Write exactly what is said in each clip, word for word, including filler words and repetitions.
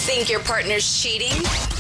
Think your partner's cheating?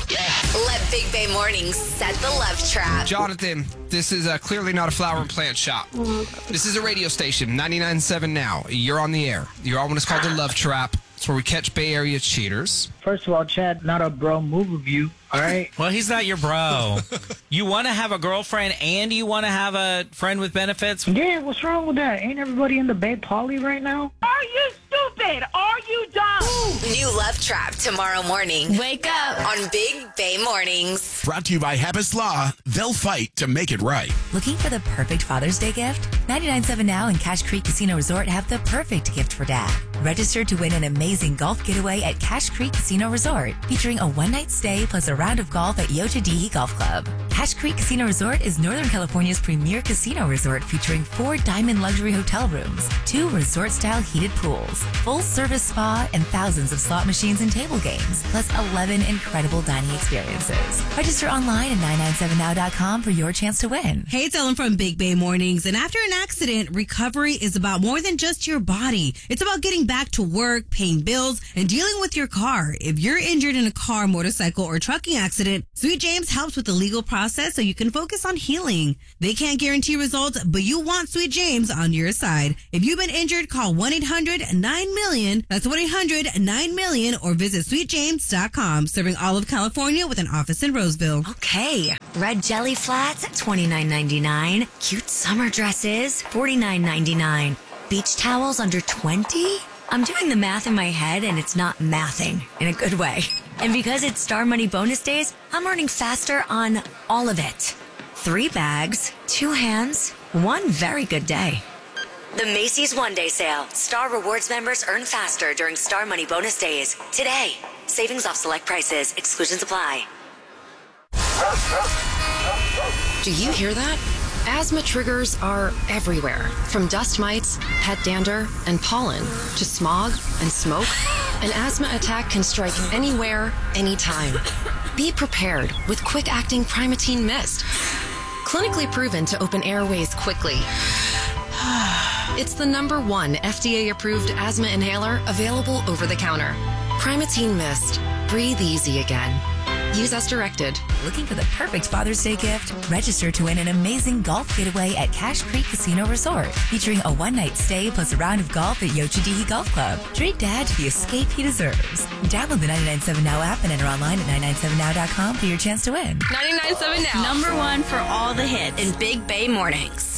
Let Big Bay Mornings set the love trap. Jonathan, this is uh, clearly not a flower and plant shop. This is a radio station, ninety-nine point seven now. You're on the air. You're on what is called the Love Trap. It's where we catch Bay Area cheaters. First of all, Chad, not a bro move of you, all right? Well, he's not your bro. You want to have a girlfriend and you want to have a friend with benefits? Yeah, what's wrong with that? Ain't everybody in the Bay Poly right now? Are you stupid? Are you dumb? New Love Trap tomorrow morning. Wake up on Big Bay Mornings. Brought to you by Happus Law. They'll fight to make it right. Looking for the perfect Father's Day gift? ninety-nine point seven Now and Cache Creek Casino Resort have the perfect gift for dad. Register to win an amazing golf getaway at Cache Creek Casino Resort, featuring a one-night stay plus a round of golf at Yochadihi Golf Club. Cache Creek Casino Resort is Northern California's premier casino resort, featuring four diamond luxury hotel rooms, two resort-style heated pools, full-service spa, and thousands of slot machines and table games, plus eleven incredible dining experiences. Register online at nine nine seven now dot com for your chance to win. Hey, it's Ellen from Big Bay Mornings. And after an accident, recovery is about more than just your body. It's about getting back to work, paying bills, and dealing with your car. If you're injured in a car, motorcycle, or trucking accident, Sweet James helps with the legal process so you can focus on healing. They can't guarantee results, but you want Sweet James on your side. If you've been injured, call one eight hundred nine million. That's one eight hundred nine million, or visit sweet james dot com. Serving all of California with an office in Roseville. Okay, red jelly flats at twenty-nine ninety-nine. Cute summer dresses, forty-nine ninety-nine. Beach towels under twenty? I'm doing the math in my head and it's not mathing in a good way. And because it's Star Money bonus days, I'm earning faster on all of it. Three bags, two hands, one very good day. The Macy's One Day Sale. Star Rewards members earn faster during Star Money bonus days. Today, savings off select prices. Exclusions apply. Do you hear that? Asthma triggers are everywhere, from dust mites, pet dander, and pollen, to smog and smoke. An asthma attack can strike anywhere, anytime. Be prepared with quick-acting Primatene Mist. Clinically proven to open airways quickly. It's the number one F D A-approved asthma inhaler available over the counter. Primatene Mist. Breathe easy again. Use as directed. Looking for the perfect Father's Day gift? Register to win an amazing golf getaway at Cache Creek Casino Resort, featuring a one-night stay plus a round of golf at Yochadihi Golf Club. Treat Dad to the escape he deserves. Download the ninety-nine point seven Now app and enter online at nine nine seven now dot com for your chance to win. ninety-nine point seven Now. Number one for all the hits in Big Bay Mornings.